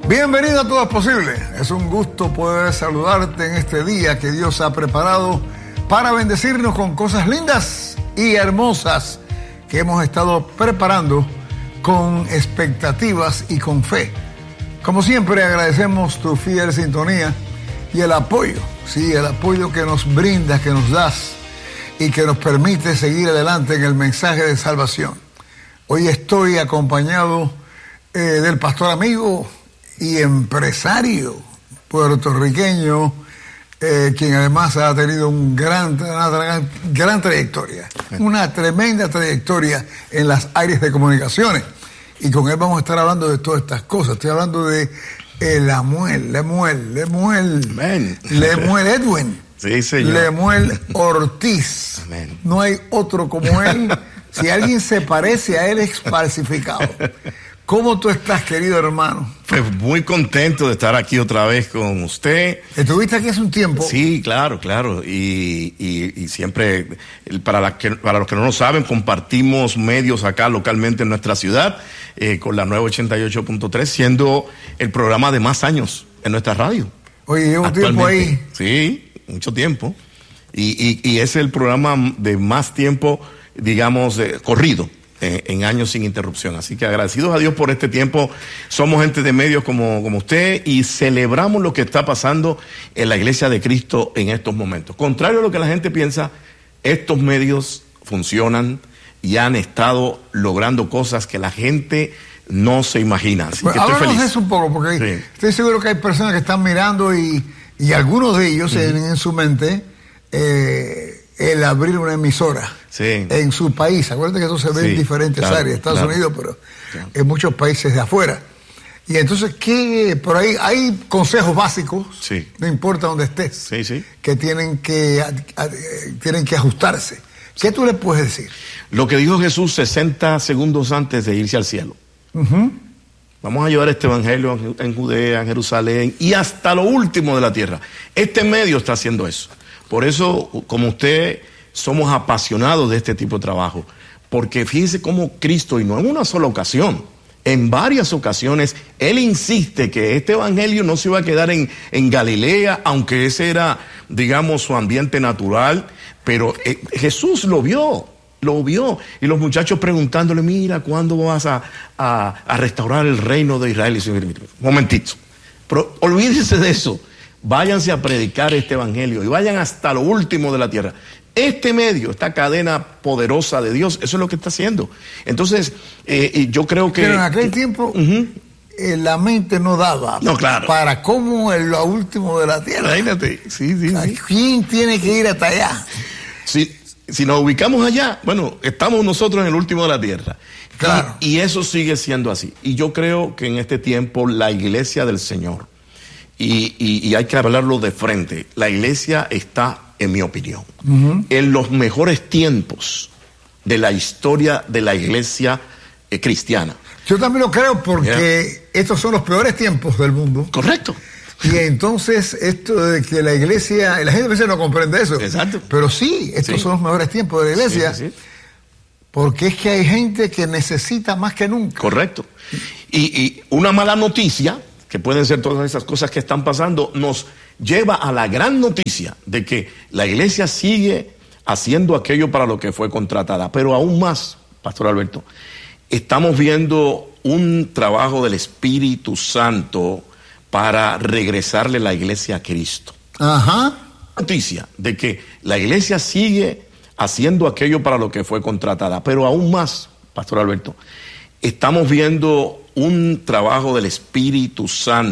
Bienvenido a Todo es Posible. Es un gusto poder saludarte en este día que Dios ha preparado para bendecirnos con cosas lindas y hermosas que hemos estado preparando con expectativas y con fe. Como siempre, agradecemos tu fiel sintonía y el apoyo, sí, el apoyo que nos brindas, que nos das y que nos permite seguir adelante en el mensaje de salvación. Hoy estoy acompañado del pastor amigo y empresario puertorriqueño, quien además ha tenido una gran trayectoria, una tremenda trayectoria en las áreas de comunicaciones. Y con él vamos a estar hablando de todas estas cosas. Estoy hablando de Lemuel Edwin. Sí, señor. Lemuel Ortiz. Amén. No hay otro como él. Si alguien se parece a él, es falsificado. ¿Cómo tú estás, querido hermano? Pues muy contento de estar aquí otra vez con usted. ¿Estuviste aquí hace un tiempo? Sí, claro. Y siempre, para los que no lo saben, compartimos medios acá localmente en nuestra ciudad, con la nueva 88.3, siendo el programa de más años en nuestra radio. Oye, llevo tiempo ahí. Sí, mucho tiempo. Y es el programa de más tiempo, digamos, corrido. En años sin interrupción. Así que agradecidos a Dios por este tiempo. Somos gente de medios como usted y celebramos lo que está pasando en la Iglesia de Cristo en estos momentos. Contrario a lo que la gente piensa, estos medios funcionan y han estado logrando cosas que la gente no se imagina. Así que estoy feliz. Háblanos de eso un poco, porque sí, estoy seguro que hay personas que están mirando y algunos de ellos tienen en su mente el abrir una emisora en su país. Acuérdate que eso se ve en diferentes áreas, Estados Unidos, pero en muchos países de afuera. Y entonces, por ahí hay consejos básicos, no importa dónde estés, que tienen que ajustarse. ¿Qué tú le puedes decir? Lo que dijo Jesús 60 segundos antes de irse al cielo. Vamos a llevar este evangelio en Judea, en Jerusalén y hasta lo último de la tierra. Este medio está haciendo eso. Por eso, como usted, somos apasionados de este tipo de trabajo. Porque fíjense cómo Cristo, y no en una sola ocasión, en varias ocasiones, Él insiste que este evangelio no se iba a quedar en Galilea, aunque ese era, digamos, su ambiente natural. Pero Jesús lo vio. Y los muchachos preguntándole, mira, ¿cuándo vas a restaurar el reino de Israel? Y dice, momentito, pero olvídense de eso. Váyanse a predicar este evangelio y vayan hasta lo último de la tierra. Este medio, esta cadena poderosa de Dios, eso es lo que está haciendo. Entonces, yo creo que... Pero en aquel tiempo, la mente no daba para cómo en lo último de la tierra. Imagínate, sí. ¿Quién tiene que ir hasta allá? Si nos ubicamos allá, bueno, estamos nosotros en el último de la tierra. Claro. Y eso sigue siendo así. Y yo creo que en este tiempo la iglesia del Señor, y hay que hablarlo de frente, la iglesia está, en mi opinión, en los mejores tiempos de la historia de la iglesia cristiana. Yo también lo creo porque estos son los peores tiempos del mundo. Correcto. Y entonces esto de que la iglesia, la gente a veces no comprende eso. Exacto. Pero sí, estos son los mejores tiempos de la iglesia. Sí. Porque es que hay gente que necesita más que nunca. Correcto. Y una mala noticia, que pueden ser todas esas cosas que están pasando, nos lleva a la gran noticia de que la iglesia sigue haciendo aquello para lo que fue contratada. Pero aún más, Pastor Alberto, estamos viendo un trabajo del Espíritu Santo para regresarle la iglesia a Cristo. Noticia de que la iglesia sigue haciendo aquello para lo que fue contratada. Pero aún más, Pastor Alberto, estamos viendo un trabajo del Espíritu Santo